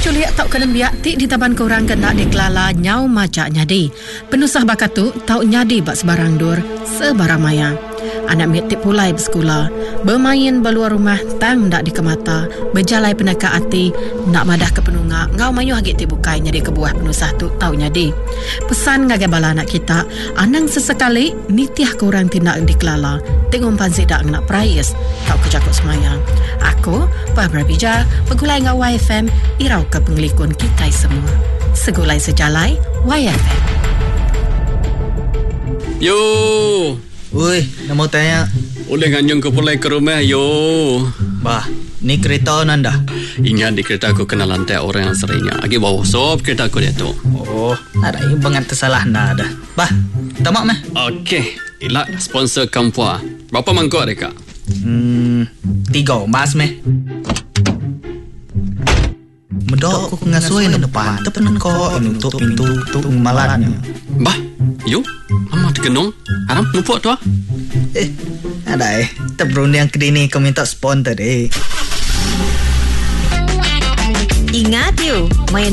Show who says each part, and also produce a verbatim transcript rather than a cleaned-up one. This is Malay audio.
Speaker 1: culiak tau kena biak ti di taban korang kena dikelala nyau macak nyadi. Penusah bakat tu tau nyadi bak sebarang dur, sebarang maya. Anak mitik pulai bersekolah, bermain beluar rumah tang dak dikemata, berjalai penaka hati, nak madah ke penunga, ngau mayuh agak ti bukai nyadi kebuah penusah tu tau nyadi. Pesan ngagai bala anak kita, anang sesekali nitiah korang tindak dikelala, tengok pansi dak nak prayes, tau kejakut semaya. Aku, Barbara Bija, pegulai ngau Y F M, irau ke penglikun kita semua. Segulai sejalai, Y F M.
Speaker 2: Yo!
Speaker 3: Ui, nak mau tanya.
Speaker 2: Boleh nganyung ke pulai ke rumah, yo.
Speaker 3: Bah, ni kereta nanda.
Speaker 2: Ingat di kereta aku kena lantai orang yang seringnya. Agi bawa sop kereta aku dia tu.
Speaker 3: Oh, ada yang bangat tersalah nada. Bah, tamak meh.
Speaker 2: Okey, ilak sponsor Kampua. Berapa mangkuk mereka?
Speaker 3: Hmm, tiga mas meh. Medok aku ngasui na depan. Tepen kau untuk pintu untuk malatnya.
Speaker 2: Bah, yo. Lama terkenung. Haram lupa tu ah.
Speaker 3: Eh, ada eh. Terberunding yang kedini kau minta sponsor eh.
Speaker 4: Ingat you, main